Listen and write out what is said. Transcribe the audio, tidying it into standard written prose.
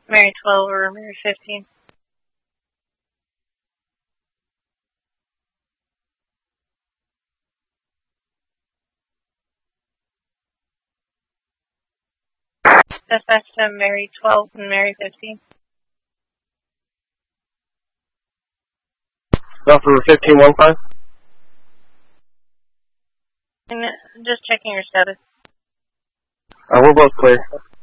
Mary 12 or Mary 15. Dispatch to Mary 12 and Mary 15. Delta 1515. And just checking your status. We're both clear.